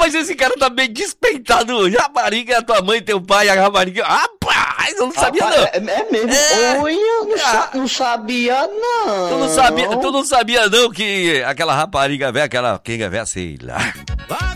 Rapaz, esse cara tá bem despeitado hoje. Rapariga é a tua mãe, teu pai, a rapariga. Rapaz, eu não sabia não. É mesmo? Olha, não sabia não. Tu não sabia não que aquela rapariga velha, aquela quenga velha, sei lá.